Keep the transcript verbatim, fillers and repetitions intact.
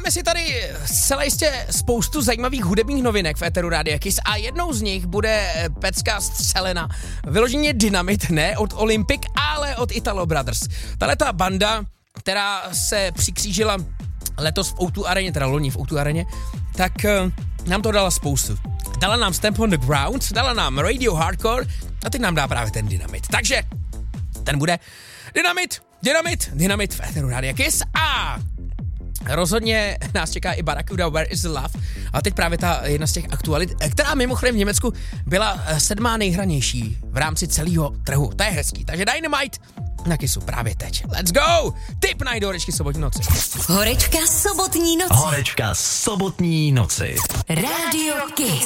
máme si tady zcela jistě spoustu zajímavých hudebních novinek v éteru Rádia Kiss a jednou z nich bude pecka střelena. Vyloženě Dynamit, ne od Olympic, ale od Italo Brothers. Tahleta banda, která se přikřížila letos v ó dva areně, teda loni v ó dva areně, tak uh, nám to dala spoustu. Dala nám Stamp on the Ground, dala nám Radio Hardcore a teď nám dá právě ten Dynamit. Takže ten bude Dynamit, Dynamit, Dynamit v éteru Rádia Kiss a rozhodně nás čeká i Barracuda Where is the Love. A teď právě ta jedna z těch aktualit, která mimochodem v Německu byla sedmá nejhranější v rámci celého trhu. To je hezký. Takže Dynamite na Kissu právě teď. Let's go! Tip na do horečky sobotní noci. Horečka sobotní noci. Horečka sobotní noci. Rádio Kiss.